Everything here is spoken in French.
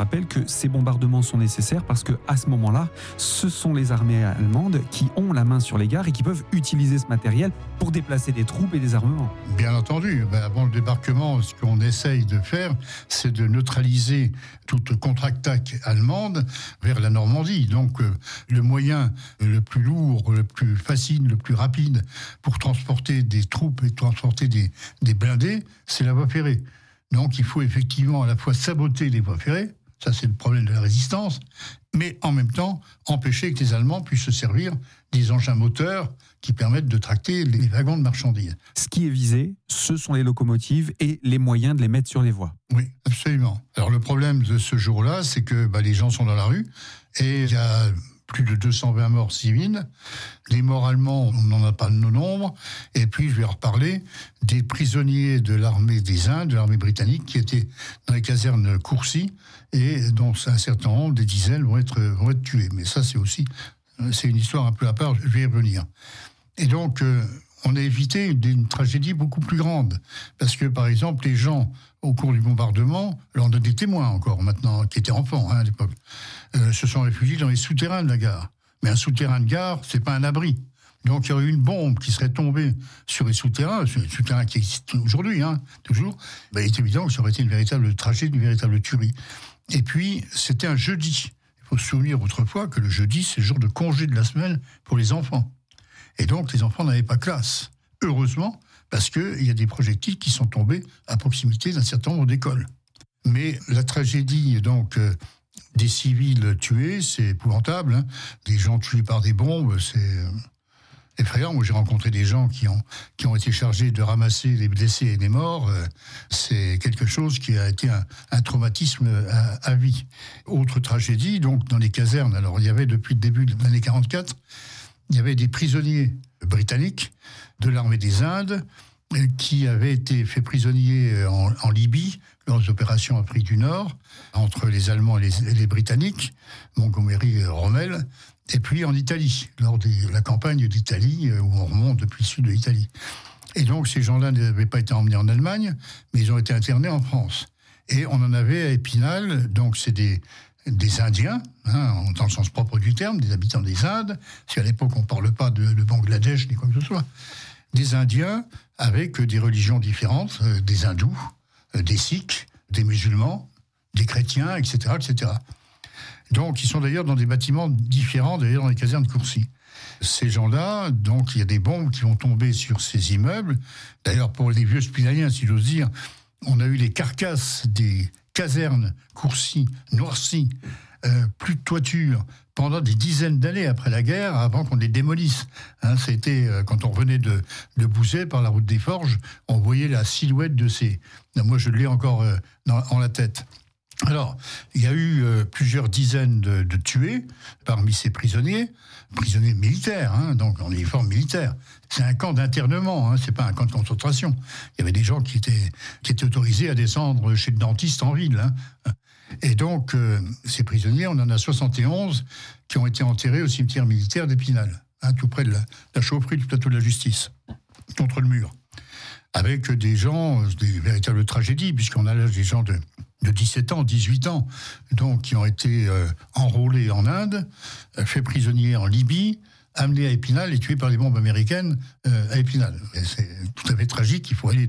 rappelle que ces bombardements sont nécessaires parce que à ce moment-là, ce sont les armées allemandes qui ont la main sur les gares et qui peuvent utiliser ce matériel pour déplacer des troupes et des armements. Bien entendu. Avant le débarquement, ce qu'on essaye de faire, c'est de neutraliser toute contre-attaque allemande vers la Normandie. Donc, le moyen le plus lourd, le plus facile, le plus rapide pour transporter des troupes et transporter des blindés, c'est la voie ferrée. Donc, il faut effectivement à la fois saboter les voies ferrées, ça c'est le problème de la résistance, mais en même temps empêcher que les Allemands puissent se servir des engins moteurs qui permettent de tracter les wagons de marchandises. Ce qui est visé, ce sont les locomotives et les moyens de les mettre sur les voies. Oui, absolument. Alors le problème de ce jour-là, c'est que les gens sont dans la rue et il y a plus de 220 morts civils. Les morts allemands, on n'en a pas de nombre. Et puis, je vais reparler des prisonniers de l'armée des Indes, de l'armée britannique, qui étaient dans les casernes Courcy, et dont un certain nombre, des dizaines, vont être tués. Mais ça, c'est une histoire un peu à part, je vais y revenir. Et donc, on a évité une tragédie beaucoup plus grande. Parce que, par exemple, les gens, au cours du bombardement, là on a des témoins encore maintenant, qui étaient enfants à l'époque, se sont réfugiés dans les souterrains de la gare. Mais un souterrain de gare, c'est pas un abri. Donc il y aurait eu une bombe qui serait tombée sur les souterrains qui existent aujourd'hui, toujours. Il est évident que ça aurait été une véritable tragédie, une véritable tuerie. Et puis, c'était un jeudi. Il faut se souvenir autrefois que le jeudi, c'est le jour de congé de la semaine pour les enfants. Et donc, les enfants n'avaient pas classe. Heureusement, parce qu'il y a des projectiles qui sont tombés à proximité d'un certain nombre d'écoles. Mais la tragédie, donc, des civils tués, c'est épouvantable. Des gens tués par des bombes, c'est effrayant. Moi, j'ai rencontré des gens qui ont été chargés de ramasser les blessés et les morts. C'est quelque chose qui a été un traumatisme à vie. Autre tragédie, donc, dans les casernes. Alors, il y avait, depuis le début de l'année 1944, il y avait des prisonniers britanniques de l'armée des Indes qui avaient été faits prisonniers en Libye lors des opérations Afrique du Nord, entre les Allemands et les Britanniques, Montgomery et Rommel, et puis en Italie, lors de la campagne d'Italie, où on remonte depuis le sud de l'Italie. Et donc ces gens-là n'avaient pas été emmenés en Allemagne, mais ils ont été internés en France. Et on en avait à Épinal, donc c'est des Indiens, dans le sens propre du terme, des habitants des Indes, parce qu'à l'époque on ne parle pas de Bangladesh ni quoi que ce soit, des Indiens avec des religions différentes, des hindous, des sikhs, des musulmans, des chrétiens, etc., etc. Donc ils sont d'ailleurs dans des bâtiments différents, d'ailleurs dans les casernes de Courcy. Ces gens-là, donc il y a des bombes qui vont tomber sur ces immeubles. D'ailleurs pour les vieux spinaliens, si j'ose dire, on a eu les carcasses des casernes Courcy, Noircy, plus de toiture, pendant des dizaines d'années après la guerre, avant qu'on les démolisse. C'était quand on revenait de Bouzet par la route des Forges, on voyait la silhouette de ces... Moi, je l'ai encore en la tête. Alors, il y a eu plusieurs dizaines de tués parmi ces prisonniers militaires, donc en uniforme militaire. C'est un camp d'internement, c'est pas un camp de concentration. Il y avait des gens qui étaient autorisés à descendre chez le dentiste en ville. Et donc, ces prisonniers, on en a 71 qui ont été enterrés au cimetière militaire d'Épinal, tout près de la chaufferie du plateau de la Justice, contre le mur. Avec des gens, des véritables tragédies, puisqu'on a là des gens de 17 ans, 18 ans, donc qui ont été enrôlés en Inde, faits prisonniers en Libye, amenés à Épinal et tués par les bombes américaines à Épinal. Et c'est tout à fait tragique, il faut aller